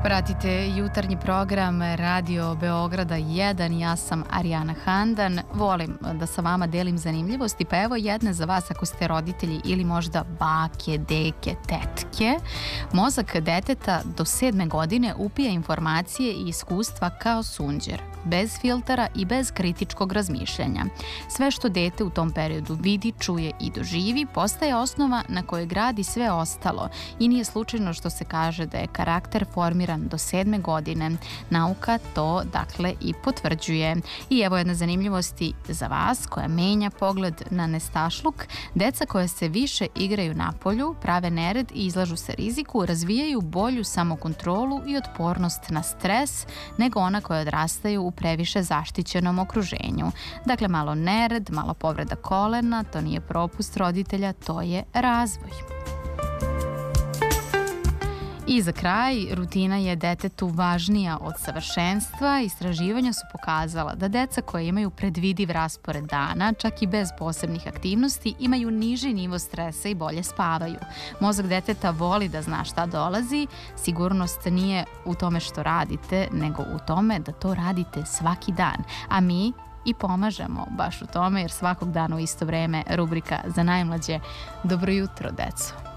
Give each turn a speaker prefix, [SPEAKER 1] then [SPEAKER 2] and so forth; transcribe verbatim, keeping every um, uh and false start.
[SPEAKER 1] Pratite jutarnji program Radio Beograda jedan, ja sam Arijana Handan. Volim da sa vama delim zanimljivosti, pa evo jedne za vas ako ste roditelji ili možda bake, deke, tetke. Mozak deteta do sedme godine upija informacije i iskustva kao sunđer, bez filtera i bez kritičkog razmišljanja. Sve što dete u tom periodu vidi, čuje i doživi postaje osnova na kojoj gradi sve ostalo i nije slučajno što se kaže da je karakter formiran do sedme godine. Nauka to, dakle, i potvrđuje. I evo jedne zanimljivosti za vas koja menja pogled na nestašluk. Deca koja se više igraju napolju, prave nered i izlažu se riziku, razvijaju bolju samokontrolu i otpornost na stres nego ona koja odrastaju u previše zaštićenom okruženju. Dakle, malo nered, malo povreda kolena, to nije propust roditelja, to je razvoj. I za kraj, rutina je detetu važnija od savršenstva. Istraživanja su pokazala da deca koja imaju predvidiv raspored dana, čak i bez posebnih aktivnosti, imaju niži nivo stresa i bolje spavaju. Mozak deteta voli da zna šta dolazi. Sigurnost nije u tome što radite, nego u tome da to radite svaki dan. A mi i pomažemo baš u tome, jer svakog dana u isto vreme rubrika za najmlađe Dobro jutro, deco.